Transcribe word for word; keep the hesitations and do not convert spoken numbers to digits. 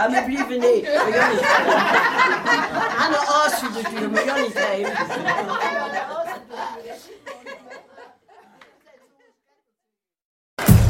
Ja, men bliv ned. Han er også et dyr, men jeg er ikke.